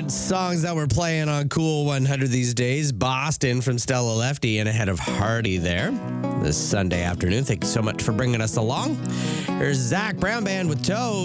favorite songs that we're playing on Cool 100 these days. Boston from Stella Lefty and ahead of Hardy there this Sunday afternoon. Thank you so much for bringing us along. Here's Zach Brown Band with Toes.